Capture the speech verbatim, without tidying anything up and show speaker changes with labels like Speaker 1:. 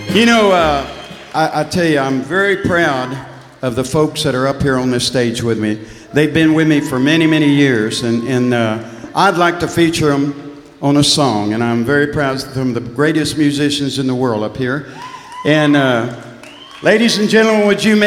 Speaker 1: You know, uh, I, I tell you, I'm very proud of the folks that are up here on this stage with me. They've been with me for many, many years, and, and uh, I'd like to feature them on a song, and I'm very proud of them, the greatest musicians in the world up here. And uh, ladies and gentlemen, would you make